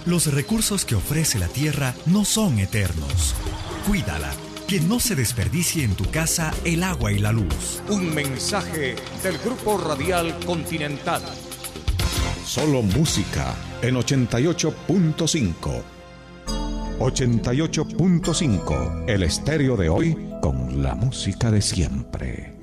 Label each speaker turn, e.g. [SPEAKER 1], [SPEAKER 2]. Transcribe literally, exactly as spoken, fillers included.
[SPEAKER 1] Los recursos que ofrece la tierra no son eternos. Cuídala, que no se desperdicie en tu casa el agua y la luz.
[SPEAKER 2] Un mensaje del Grupo Radial Continental.
[SPEAKER 3] Solo música en ochenta y ocho punto cinco. ochenta y ocho punto cinco, el estéreo de hoy con la música de siempre.